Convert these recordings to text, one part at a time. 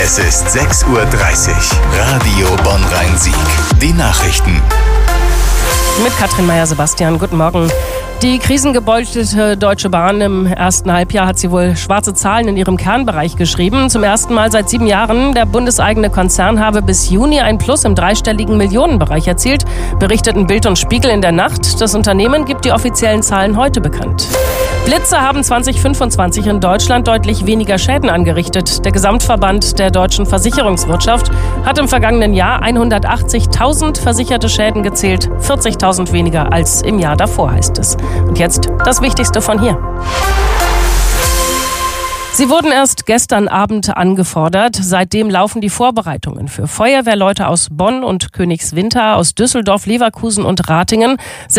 Es ist 6:30 Uhr. Radio Bonn-Rhein-Sieg. Die Nachrichten. Mit Katrin Meyer-Sebastian, guten Morgen. Die krisengebeutelte Deutsche Bahn im ersten Halbjahr hat sie wohl schwarze Zahlen in ihrem Kernbereich geschrieben. Zum ersten Mal seit 7 Jahren. Der bundeseigene Konzern habe bis Juni ein Plus im dreistelligen Millionenbereich erzielt, berichteten Bild und Spiegel in der Nacht. Das Unternehmen gibt die offiziellen Zahlen heute bekannt. Blitze haben 2025 in Deutschland deutlich weniger Schäden angerichtet. Der Gesamtverband der deutschen Versicherungswirtschaft hat im vergangenen Jahr 180.000 versicherte Schäden gezählt, 40.000 weniger als im Jahr davor, heißt es. Und jetzt das Wichtigste von hier. Sie wurden erst gestern Abend angefordert. Seitdem laufen die Vorbereitungen für Feuerwehrleute aus Bonn und Königswinter, aus Düsseldorf, Leverkusen und Ratingen.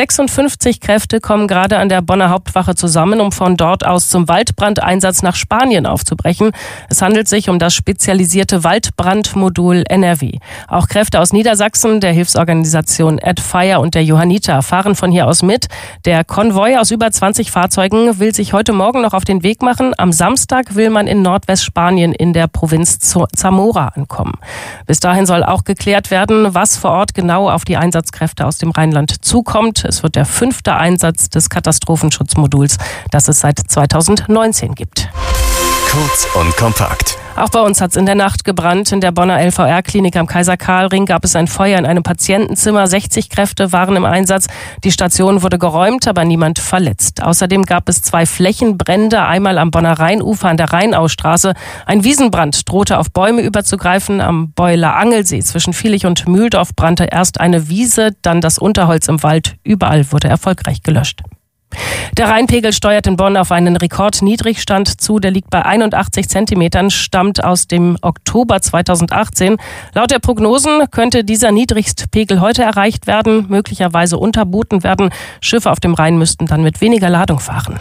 56 Kräfte kommen gerade an der Bonner Hauptwache zusammen, um von dort aus zum Waldbrandeinsatz nach Spanien aufzubrechen. Es handelt sich um das spezialisierte Waldbrandmodul NRW. Auch Kräfte aus Niedersachsen, der Hilfsorganisation AdFire und der Johanniter fahren von hier aus mit. Der Konvoi aus über 20 Fahrzeugen will sich heute Morgen noch auf den Weg machen. Am Samstag will man in Nordwestspanien in der Provinz Zamora ankommen. Bis dahin soll auch geklärt werden, was vor Ort genau auf die Einsatzkräfte aus dem Rheinland zukommt. Es wird der 5. Einsatz des Katastrophenschutzmoduls, das es seit 2019 gibt. Kurz und kompakt. Auch bei uns hat es in der Nacht gebrannt. In der Bonner LVR-Klinik am Kaiser-Karl-Ring gab es ein Feuer in einem Patientenzimmer. 60 Kräfte waren im Einsatz. Die Station wurde geräumt, aber niemand verletzt. Außerdem gab es 2 Flächenbrände, einmal am Bonner Rheinufer an der Rheinaustraße. Ein Wiesenbrand drohte auf Bäume überzugreifen. Am Beuler Angelsee zwischen Vielich und Mühldorf brannte erst eine Wiese, dann das Unterholz im Wald. Überall wurde erfolgreich gelöscht. Der Rheinpegel steuert in Bonn auf einen Rekordniedrigstand zu. Der liegt bei 81 Zentimetern, stammt aus dem Oktober 2018. Laut der Prognosen könnte dieser Niedrigstpegel heute erreicht werden, möglicherweise unterboten werden. Schiffe auf dem Rhein müssten dann mit weniger Ladung fahren.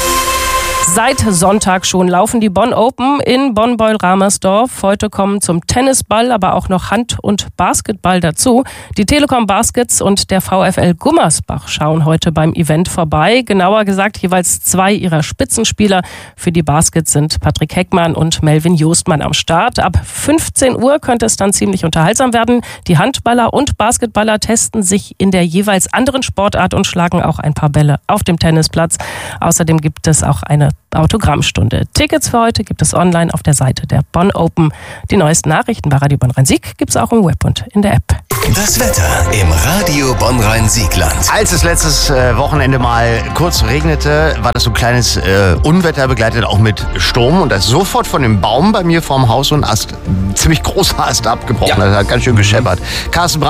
Seit Sonntag schon laufen die Bonn Open in Bonn-Beul-Ramersdorf. Heute kommen zum Tennisball aber auch noch Hand- und Basketball dazu. Die Telekom Baskets und der VfL Gummersbach schauen heute beim Event vorbei. Genauer gesagt jeweils 2 ihrer Spitzenspieler. Für die Baskets sind Patrick Heckmann und Melvin Jostmann am Start. Ab 15 Uhr könnte es dann ziemlich unterhaltsam werden. Die Handballer und Basketballer testen sich in der jeweils anderen Sportart und schlagen auch ein paar Bälle auf dem Tennisplatz. Außerdem gibt es auch eine Autogrammstunde. Tickets für heute gibt es online auf der Seite der Bonn Open. Die neuesten Nachrichten bei Radio Bonn-Rhein-Sieg gibt es auch im Web und in der App. Das Wetter im Radio Bonn-Rhein-Siegland. Als es letztes Wochenende mal kurz regnete, war das so ein kleines Unwetter, begleitet auch mit Sturm. Und da ist sofort von dem Baum bei mir vorm Haus so ein ziemlich großer Ast abgebrochen. Das hat ganz schön gescheppert. Carsten